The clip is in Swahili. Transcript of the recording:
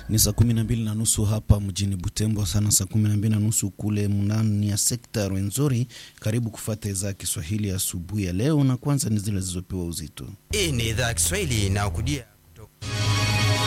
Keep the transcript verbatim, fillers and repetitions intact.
Ni saa kumi na mbili na nusu hapa mjini Butembo, sana saa kumi na mbili na nusu kule mnani ya sekta Rwenzori. Karibu kufuata idhaa ya Kiswahili ya asubuhi ya leo, na kwanza ni zile zilizopewa uzito. Hii ni idhaa ya Kiswahili na ukujia